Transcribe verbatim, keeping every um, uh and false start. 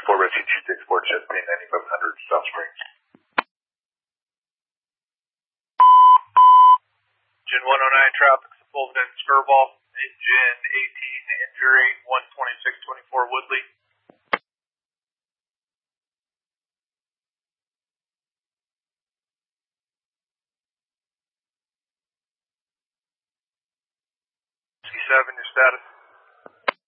four Rescue two six four, Chesapeake ninety-five hundred, South Springs. Engine one oh nine, traffic, Sullivan Skirball. Engine eighteen, injury, one twenty-six twenty-four Woodley. sixty-seven, your status?